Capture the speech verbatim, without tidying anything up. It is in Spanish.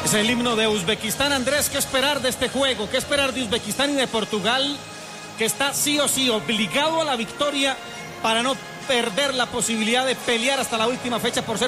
Es el himno de Uzbekistán. Andrés, ¿qué esperar de este juego? ¿Qué esperar de Uzbekistán y de Portugal, que está sí o sí obligado a la victoria para no perder la posibilidad de pelear hasta la última fecha por ser